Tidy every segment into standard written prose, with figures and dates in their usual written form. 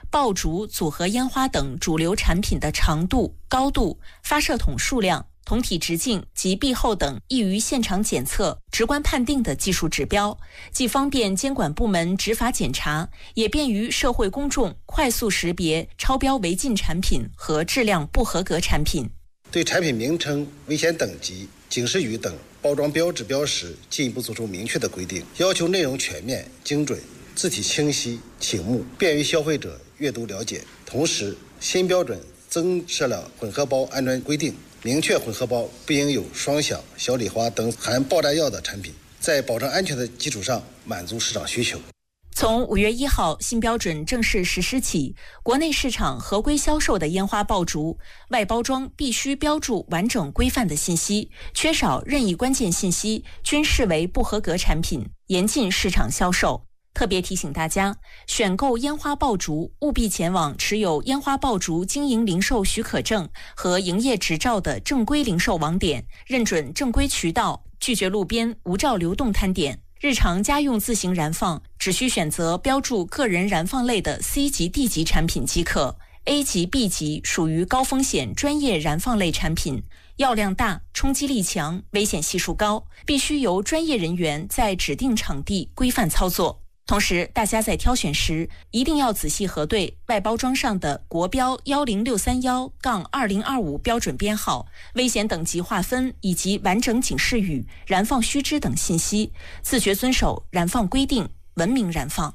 爆竹、组合烟花等主流产品的长度、高度、发射筒数量、筒体直径及壁厚等易于现场检测、直观判定的技术指标，既方便监管部门执法检查，也便于社会公众快速识别超标违禁产品和质量不合格产品。 对产品名称、危险等级、警示语等包装标志标识进一步作出明确的规定，要求内容全面、精准，字体清晰醒目，便于消费者阅读了解。同时，新标准增设了混合包安全规定，明确混合包不应有双响、小礼花等含爆炸药的产品，在保证安全的基础上满足市场需求。 从5月1号新标准正式实施起，国内市场合规销售的烟花爆竹外包装必须标注完整规范的信息，缺少任意关键信息均视为不合格产品，严禁市场销售。特别提醒大家，选购烟花爆竹务必前往持有烟花爆竹经营零售许可证和营业执照的正规零售网点，认准正规渠道，拒绝路边无照流动摊点。日常家用自行燃放只需选择标注个人燃放类的 C 级 D 级产品即可， A 级 B 级属于高风险专业燃放类产品，药量大、冲击力强、危险系数高，必须由专业人员在指定场地规范操作。同时，大家在挑选时一定要仔细核对外包装上的国标10631-2025标准编号、危险等级划分以及完整警示语、燃放须知等信息，自觉遵守燃放规定，文明燃放。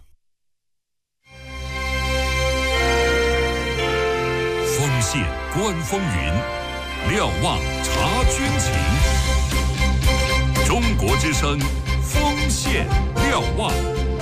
锋线观风云，瞭望察军情。中国之声，锋线瞭望。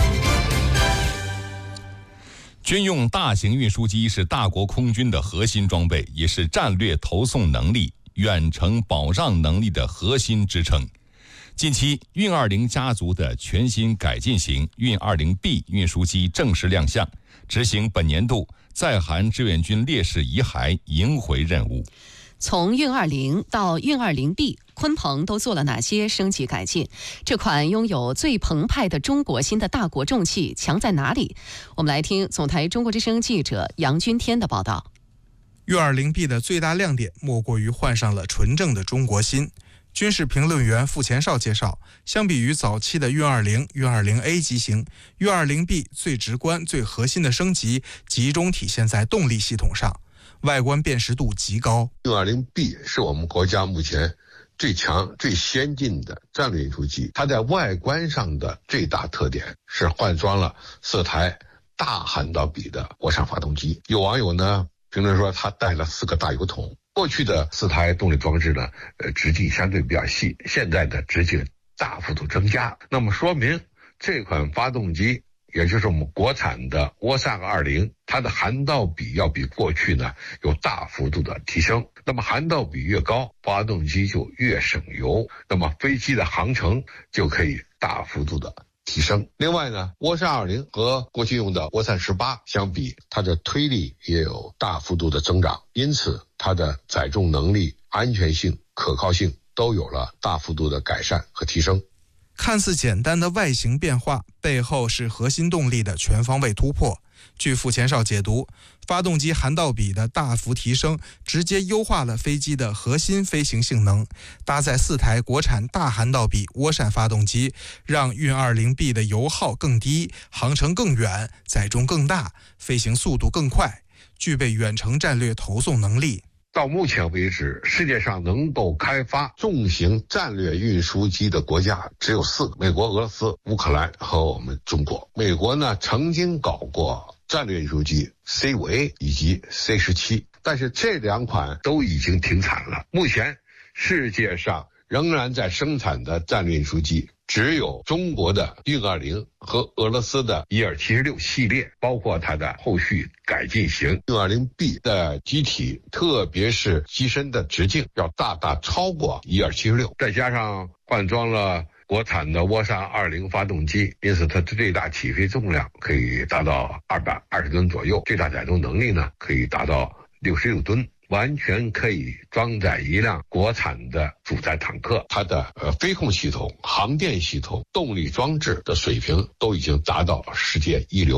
军用大型运输机是大国空军的核心装备，也是战略投送能力、远程保障能力的核心支撑。近期，运20家族的全新改进型运20B 运输机正式亮相，执行本年度在韩志愿军烈士遗骸迎回任务。 从运20到运20B，鲲鹏都做了哪些升级改进？这款拥有最澎湃的中国心的大国重器强在哪里？我们来听总台中国之声记者杨军天的报道。 运20B 的最大亮点莫过于换上了纯正的中国心。军事评论员傅前绍介绍，相比于早期的运20、运20A 机型，运20B 最直观、最核心的升级集中体现在动力系统上。外观辨识度极高。 运20B 是我们国家目前最强、最先进的战略运输机，它在外观上的最大特点是换装了4台大涵道比的国产发动机。有网友呢评论说，它带了4个大油桶。过去的4台动力装置呢，直径相对比较细，现在的直径大幅度增加，那么说明这款发动机，也就是我们国产的涡扇20，它的涵道比要比过去呢有大幅度的提升。那么涵道比越高，发动机就越省油，那么飞机的航程就可以大幅度的提升。另外呢，涡扇20和过去用的涡扇18相比，它的推力也有大幅度的增长，因此它的载重能力、安全性、可靠性都有了大幅度的改善和提升。 看似简单的外形变化，背后是核心动力的全方位突破。据傅前绍解读，发动机涵道比的大幅提升，直接优化了飞机的核心飞行性能。搭载4台国产大涵道比涡扇发动机，让运20B 的油耗更低，航程更远，载重更大，飞行速度更快，具备远程战略投送能力。 到目前为止，世界上能够开发重型战略运输机的国家只有4个：美国、俄罗斯、乌克兰和我们中国。美国呢曾经搞过战略运输机 C5A 以及 C17， 但是这2款都已经停产了。目前世界上仍然在生产的战略运输机只有中国的运20和俄罗斯的伊尔76系列，包括它的后续改进型运20B 的机体，特别是机身的直径要大大超过伊尔76，再加上换装了国产的涡扇20发动机，因此它的最大起飞重量可以达到220吨左右，最大载重能力呢可以达到66吨。完全可以装载一辆国产的主战坦克，它的飞控系统、航电系统、动力装置的水平都已经达到世界一流。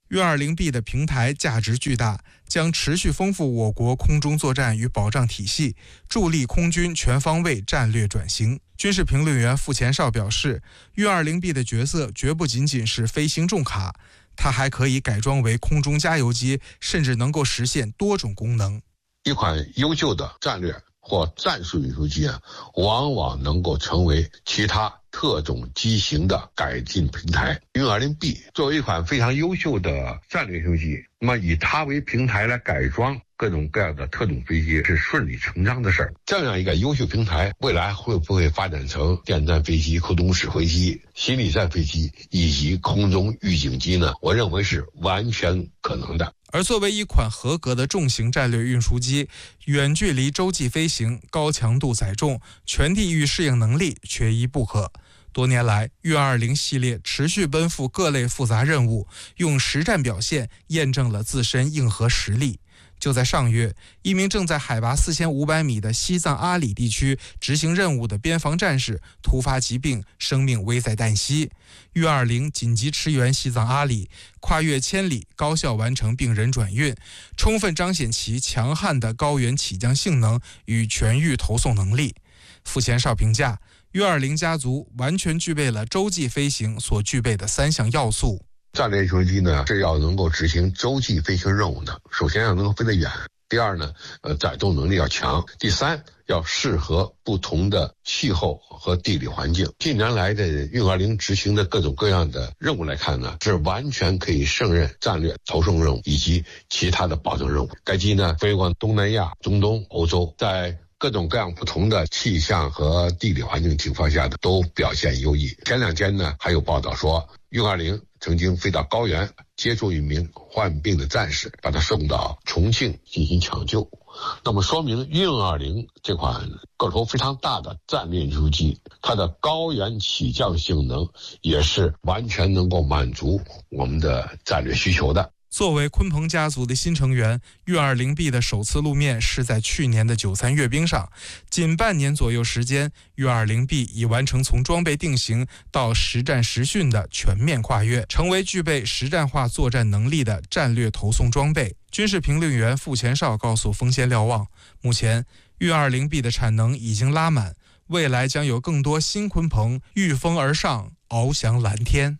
运20B 的平台价值巨大，将持续丰富我国空中作战与保障体系，助力空军全方位战略转型。军事评论员傅前绍表示，运20B 的角色绝不仅仅是飞行重卡，它还可以改装为空中加油机，甚至能够实现多种功能。 一款优秀的战略或战术运输机往往能够成为其他特种机型的改进平台。运20B 作为一款非常优秀的战略运输机，那么以它为平台来改装各种各样的特种飞机是顺理成章的事儿。这样一个优秀平台，未来会不会发展成电战飞机、空中指挥机、心理战飞机以及空中预警机呢？我认为是完全可能的。 而作为一款合格的重型战略运输机，远距离洲际飞行、高强度载重、全地域适应能力缺一不可。多年来，运20系列持续奔赴各类复杂任务，用实战表现验证了自身硬核实力。就在上月，一名正在海拔4500米的西藏阿里地区执行任务的边防战士突发疾病，生命危在旦夕。运20紧急驰援西藏阿里，跨越千里，高效完成病人转运，充分彰显其强悍的高原起降性能与全域投送能力。傅前绍评价，运20家族完全具备了洲际飞行所具备的3项要素。 战略运输机呢是要能够执行洲际飞行任务的，首先要能够飞得远，第二呢，载重能力要强，第三要适合不同的气候和地理环境。近年来的运20执行的各种各样的任务来看呢，是完全可以胜任战略投送任务以及其他的保证任务。该机呢飞往东南亚、中东、欧洲，在各种各样不同的气象和地理环境情况下都表现优异。前2天呢还有报道说，运20曾经飞到高原接触一名患病的战士，把他送到重庆进行抢救。那么说明运20这款个头非常大的战略运输机，它的高原起降性能也是完全能够满足我们的战略需求的。 作为鲲鹏家族的新成员，运20B的首次露面是在去年的93阅兵上。仅半年左右时间，运20B已完成从装备定型到实战实训的全面跨越，成为具备实战化作战能力的战略投送装备。军事评论员傅前绍告诉风险瞭望，目前运20B的产能已经拉满，未来将有更多新鲲鹏御风而上，翱翔蓝天。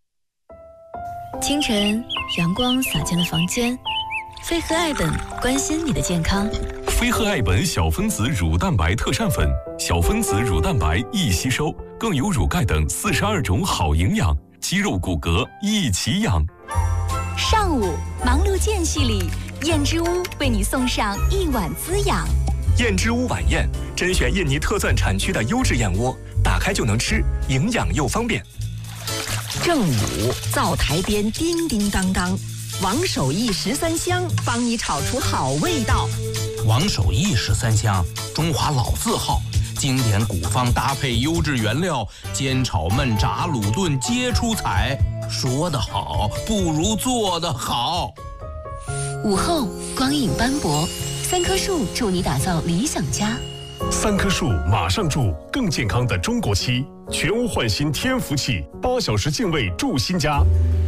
清晨，阳光洒进了房间，飞鹤爱本关心你的健康。 飞鹤爱本小分子乳蛋白特膳粉，小分子乳蛋白易吸收，更有乳钙等42种好营养，肌肉骨骼一起养。 上午忙碌间隙里，燕之屋为你送上一碗滋养。 燕之屋晚宴，甄选印尼特钻产区的优质燕窝，打开就能吃，营养又方便。 正午，灶台边叮叮当当，王守义13香帮你炒出好味道。 王守义13香，中华老字号，经典古方搭配优质原料，煎炒焖炸卤炖皆出彩。说得好，不如做得好。 午后，光影斑驳，3棵树助你打造理想家。 3棵树马上住更健康的中国漆，全屋焕新天福气，8小时净卫住新家。